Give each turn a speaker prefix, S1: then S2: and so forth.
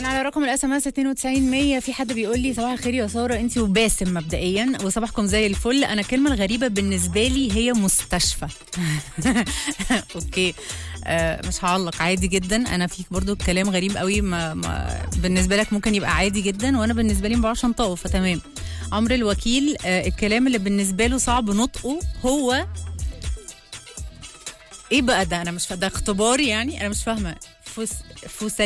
S1: على رقم الاس ام اس 92 في حد بيقول لي صباح الخير يا ساره، انت وباسم مبدئيا وصباحكم زي الفل. انا الكلمه الغريبه بالنسبه لي هي مستشفى. اوكي. مش هعلق، عادي جدا. انا فيك برضو كلام غريب قوي، ما بالنسبه لك ممكن يبقى عادي جدا، وانا بالنسبه لي ما بعرفش انطقه، فتمام. عمرو الوكيل، الكلام اللي بالنسبه له صعب نطقه هو ايه بقى ده؟ انا مش ده اختباري يعني، انا مش فاهمه.